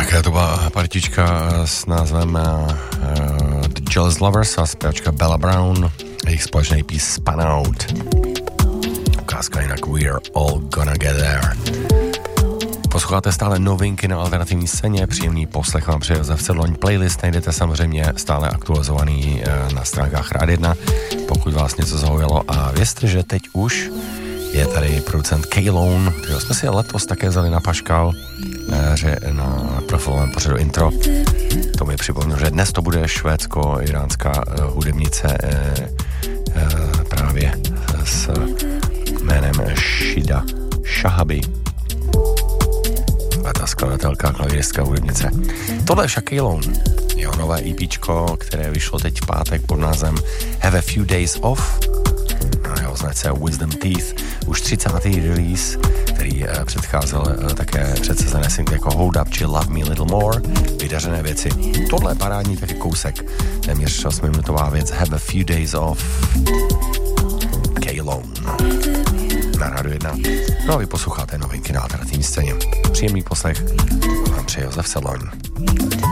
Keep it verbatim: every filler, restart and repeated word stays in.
Také to byla partička s názvem uh, The Jealous Lovers a zpěvačka Bella Brown, jejich společný pís Spun Out. Ukázka jinak We're All Gonna Get There. Posloucháte stále novinky na alternativní scéně, příjemný poslech vám přeje Josef Sedloň. Playlist najdete samozřejmě stále aktualizovaný na stránkách Rád jedna, pokud vás něco zaujalo. A vězte, že teď už je tady producent K-Lone, kterého jsme si letos také vzali na paškal že na profilovém pořadu Intro. To mi připomnělo, že dnes to bude švédsko-iránská hudebnice právě s jménem Shida Shahabi. Ta skladatelka, klavíristka, hudebnice. Tohle je však K-Lone, jeho nové EPčko, které vyšlo teď v pátek pod názvem Have a Few Days Off. Na jeho značce Wisdom Teeth. Už třicátý release, který předcházel také předsezené singly jako Hold Up či Love Me Little More. Vydařené věci. Tohle je parádní taky kousek. Téměř osmiminutová věc Have a Few Days Off. K-Lone. Na Rádu jedna. No a vy posloucháte novinky na alternativní scéně. Příjemný poslech vám přeje Josef Sedloň.